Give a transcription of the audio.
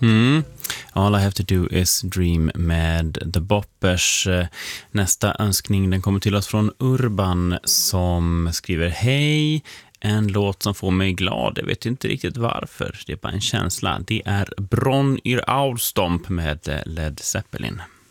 All I have to do is dream med The Boppers. Nästa önskning den kommer till oss från Urban som skriver: hej, en låt som får mig glad. Jag vet inte riktigt varför. Det är bara en känsla. Det är Bron yr Austomp med Led Zeppelin.